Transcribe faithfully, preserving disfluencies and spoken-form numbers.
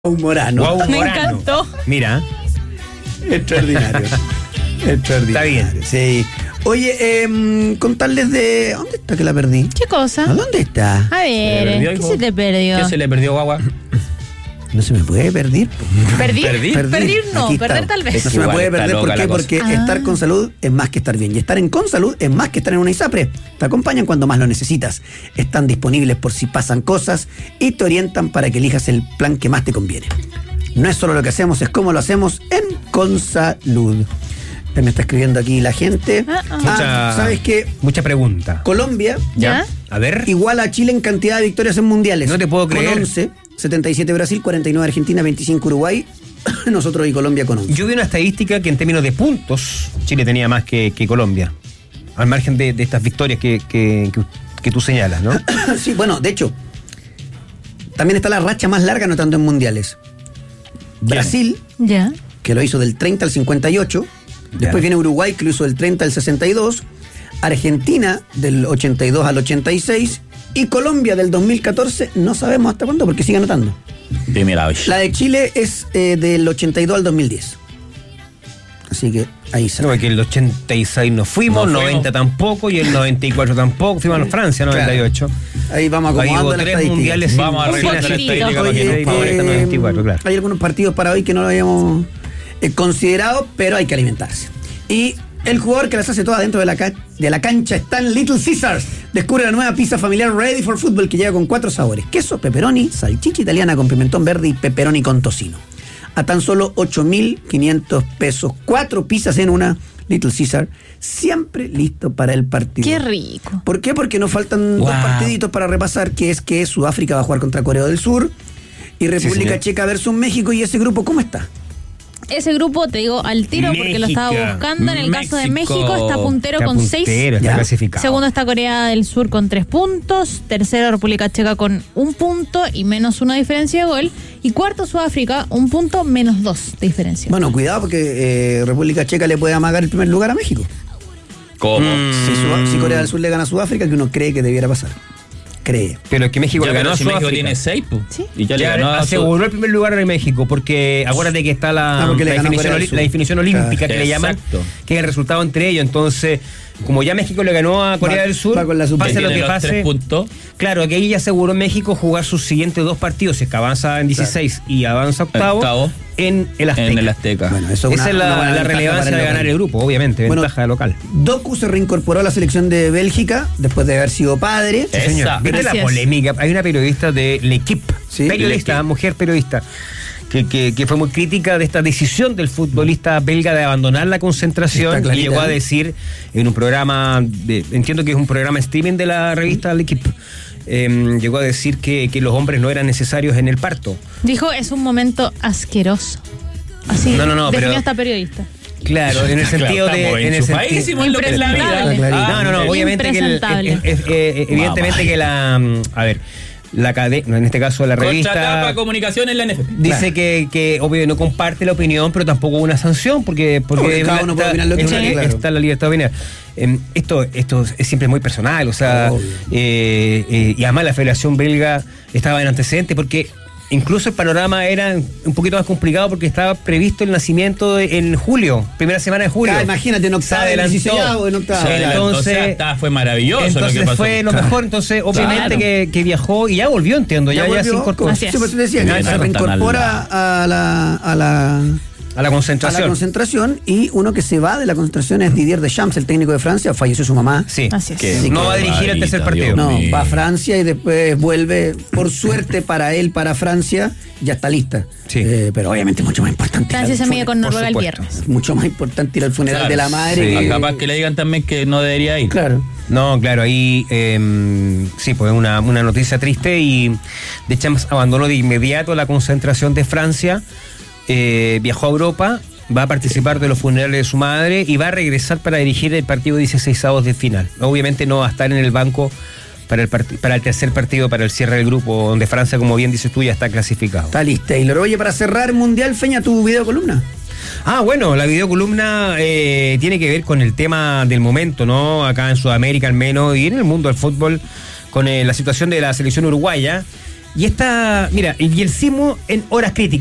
Morano. Guau Me Morano. encantó. Mira. Extraordinario. Extraordinario. Está bien. Sí. Oye, eh, contarles de... ¿Dónde está que la perdí? ¿Qué cosa? ¿A dónde está? A ver, perdió, ¿qué hijo? se te perdió? ¿Qué se le perdió, guagua? No se me puede perder. po. ¿Perdí? Perdí. Perdir no, Aquí está. perder tal vez. No se me Igual puede está perder. ¿Por loca qué? la cosa. Porque Ah. estar con salud es más que estar bien. Y estar en con salud es más que estar en una ISAPRE. Te acompañan cuando más lo necesitas. Están disponibles por si pasan cosas y te orientan para que elijas el plan que más te conviene. No es solo lo que hacemos, es cómo lo hacemos en Consalud. Me está escribiendo aquí la gente. Ah, ah. Mucha- ¿Sabes qué? Mucha pregunta. Colombia ¿Ya? A ver. igual a Chile en cantidad de victorias en mundiales. No te puedo creer. Con once, setenta y siete Brasil, cuarenta y nueve Argentina, veinticinco Uruguay. Nosotros y Colombia con once. Yo vi una estadística que en términos de puntos, Chile tenía más que, que Colombia. Al margen de, de estas victorias que, que, que, que tú señalas, ¿no? Sí, bueno, de hecho, también está la racha más larga anotando en mundiales. Brasil, ¿Ya? que lo hizo del treinta al cincuenta y ocho. Después Ya. viene Uruguay, que lo hizo del treinta al sesenta y dos. Argentina, del ochenta y dos al ochenta y seis. Y Colombia, del dos mil catorce, no sabemos hasta cuándo, porque sigue anotando. Primera vez. La de Chile es eh, del ochenta y dos al dos mil diez. Así que ahí está. No, porque el ochenta y seis no fuimos, No el fuimos. noventa tampoco y el noventa y cuatro tampoco. Fuimos a Francia, noventa y ocho. Ahí vamos Ahí acomodando hubo la tres estadística. mundiales Vamos a sin- arreglar sin la poquitito. estadística para que Oye, nos favorezca eh, noventa y cuatro, claro. hay algunos partidos para hoy que no lo habíamos eh, considerado, pero hay que alimentarse. Y el jugador que las hace todas dentro de la, ca- de la cancha está en Little Caesars. Descubre la nueva pizza familiar Ready for Football que llega con cuatro sabores: queso, pepperoni, salchicha italiana con pimentón verde y pepperoni con tocino. A tan solo ocho mil quinientos pesos. Cuatro pizzas en una. Little Caesar, siempre listo para el partido. Qué rico. ¿Por qué? Porque nos faltan Wow. dos partiditos para repasar, que es que Sudáfrica va a jugar contra Corea del Sur y República señor. Checa versus México. ¿Y ese grupo cómo está? Ese grupo, te digo al tiro porque lo estaba México. buscando. En el caso de México. México está puntero Está con puntero, seis. está Ya. clasificado. Segundo está Corea del Sur con tres puntos. Tercero República Checa con un punto y menos una diferencia de gol. Y cuarto Sudáfrica, un punto menos dos de diferencia. Bueno, cuidado porque eh, República Checa le puede amagar el primer lugar a México. ¿Cómo? Si, Sudá- si Corea del Sur le gana a Sudáfrica, que uno cree que debiera pasar. Cree. Pero es que México Ya, le pero ganó a si México Sudáfrica. tiene seis, pues. Sí. Y ya, le Ya ganó a Su- aseguró el primer lugar en México, porque acuérdate que está la, Ah, porque le la, ganó definición, Corea del oli- Sur. la definición olímpica Claro. que le llaman, Exacto. que es el resultado entre ellos. Entonces, como ya México le ganó a Corea Va- del Sur, va con la sub- pase que lo tiene que los pase. tres puntos. Claro, que ahí ya aseguró México jugar sus siguientes dos partidos, si es que avanza en dieciséis y avanza octavo, Octavo. en el Azteca. En el Azteca. Bueno, eso es Esa una- es una la, buena la ventaja relevancia para de el ganar local. el grupo, obviamente, Bueno, ventaja local. Doku se reincorporó a la selección de Bélgica después de haber sido padre. Sí, señor. Señor, ¿viste Gracias. la polémica? Hay una periodista de L'Equipe, Sí. periodista, L'Equipe. mujer periodista, que, que, que fue muy crítica de esta decisión del futbolista belga de abandonar la Está concentración y clarita, llegó a ¿eh? decir en un programa, de, entiendo que es un programa streaming de la revista L'Equipe, eh, llegó a decir que, que los hombres no eran necesarios en el parto. Dijo, es un momento asqueroso. Así No, no, no, definió pero- esta periodista. Claro, en el sentido Claro, estamos de... En el enchufadísimos sentido, en lo que es la vida. Impresentable. no, no, no, obviamente que el- Impresentable. es- es- eh, evidentemente Mamá. que la... mm, A ver, la cadena, en este caso la revista... Contratapa comunicación en la N F P. Dice Claro. que, que obvio no comparte la opinión, pero tampoco hubo una sanción, porque, porque, porque cada uno puede opinar lo que es quiera, una- claro. está la libertad de opinar. Eh, esto, esto es siempre muy personal, o sea, Obvio. eh, eh, y además la Federación Belga estaba en antecedentes, porque incluso el panorama era un poquito más complicado porque estaba previsto el nacimiento de- en julio, primera semana de julio. Ah, imagínate, en Se octava, en adelantó. dieciséis, en octava. Se Claro. adelantó, entonces- o sea, está- fue maravilloso Entonces lo que pasó. fue lo Claro. mejor, entonces obviamente Claro. que, que viajó y ya volvió, entiendo, ya, ya, volvió, se incorporó Así es. Sí, pues te decía, Bien, que se no está reincorpora a la, a la a la a la concentración. concentración, y uno que se va de la concentración es Didier Deschamps, el técnico de Francia. Falleció su mamá. Sí. Así es. Que- No va a dirigir el Barbarita, tercer partido. Dios No, mío. va a Francia y después vuelve. Por suerte para él, para Francia, ya está lista. Sí. Eh, pero obviamente mucho más importante. Francia ir se al mide con funeral. Noruega el supuesto. viernes. Mucho más importante ir al funeral Claro. de la madre. Sí. Ah, que- capaz que le digan también que no debería ir. Claro. No, claro, ahí eh, sí, pues una, una noticia triste y Deschamps abandonó de inmediato la concentración de Francia, eh, viajó a Europa, va a participar de los funerales de su madre y va a regresar para dirigir el partido dieciseisavos de final. Obviamente no va a estar en el banco para el, parti- para el tercer partido, para el cierre del grupo, donde Francia, como bien dices tú, ya está clasificado. Está lista. Taylor. Oye, para cerrar Mundial, Feña, tu video columna. Ah, bueno, la videocolumna eh, tiene que ver con el tema del momento, ¿no? Acá en Sudamérica al menos y en el mundo del fútbol, con eh, la situación de la selección uruguaya. Y esta, mira, y el sismo en horas críticas.